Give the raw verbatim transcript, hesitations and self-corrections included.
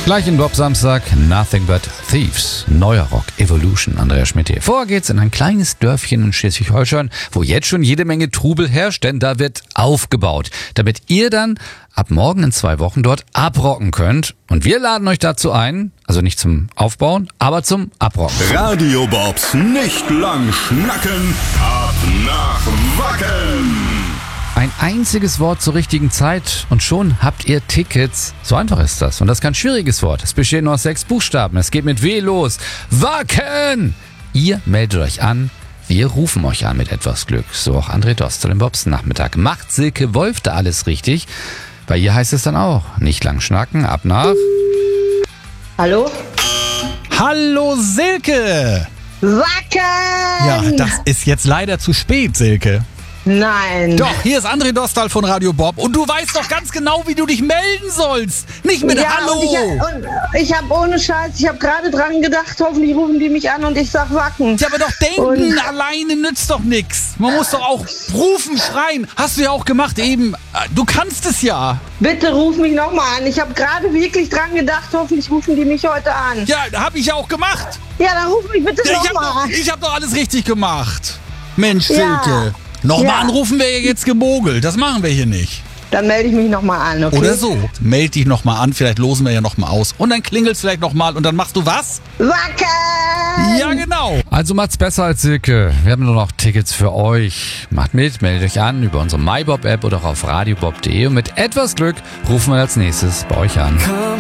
Gleich in Bob Samstag, Nothing But Thieves, neuer Rock, Evolution, Andreas Schmidt hier. Vorher geht's in ein kleines Dörfchen in Schleswig-Holstein, wo jetzt schon jede Menge Trubel herrscht, denn da wird aufgebaut, damit ihr dann ab morgen in zwei Wochen dort abrocken könnt. Und wir laden euch dazu ein, also nicht zum Aufbauen, aber zum Abrocken. Radio Bobs nicht lang schnacken, ab nach Wacken. Ein einziges Wort zur richtigen Zeit und schon habt ihr Tickets. So einfach ist das. Und das ist kein schwieriges Wort. Es besteht nur aus sechs Buchstaben. Es geht mit W los. Wacken! Ihr meldet euch an. Wir rufen euch an mit etwas Glück. So auch André Dostal im Bobs Nachmittag. Macht Silke Wolf da alles richtig? Bei ihr heißt es dann auch, nicht lang schnacken, ab nach... Hallo? Hallo Silke! Wacken! Ja, das ist jetzt leider zu spät, Silke. Nein. Doch, hier ist André Dostal von Radio Bob und du weißt doch ganz genau, wie du dich melden sollst. Nicht mit ja, Hallo. Und ich, und ich habe ohne Scheiß, ich habe gerade dran gedacht, hoffentlich rufen die mich an und ich sag Wacken. Ja, aber doch denken und alleine nützt doch nichts. Man muss doch auch rufen, schreien. Hast du ja auch gemacht eben. Du kannst es ja. Bitte ruf mich nochmal an. Ich habe gerade wirklich dran gedacht, hoffentlich rufen die mich heute an. Ja, hab ich ja auch gemacht. Ja, dann ruf mich bitte Ja, ich nochmal hab an. doch, ich hab doch alles richtig gemacht. Mensch, Ja. Silke. Nochmal Ja. anrufen wäre jetzt gemogelt. Das machen wir hier nicht. Dann melde ich mich nochmal an, okay? Oder so. Meld dich nochmal an, vielleicht losen wir ja nochmal aus. Und dann klingelt's vielleicht nochmal und dann machst du was? Wacken! Ja, genau. Also macht's besser als Silke. Wir haben nur noch Tickets für euch. Macht mit, meldet euch an über unsere MyBob-App oder auch auf radiobob punkt de und mit etwas Glück rufen wir als nächstes bei euch an. Come